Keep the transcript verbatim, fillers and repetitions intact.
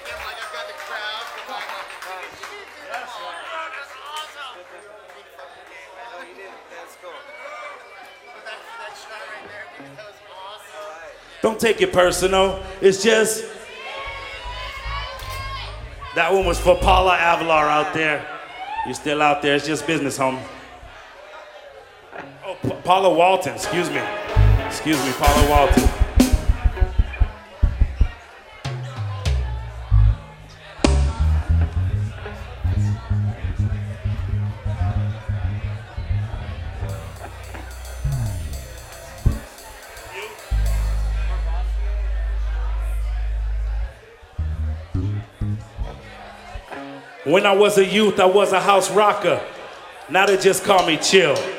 Don't take it personal. It's just that one was for Paula Avalar out there. You're still out there. It's just business, homie. Oh, Pa- Paula Walton. Excuse me. Excuse me, Paula Walton. When I was a youth, I was a house rocker. Now they just call me chill.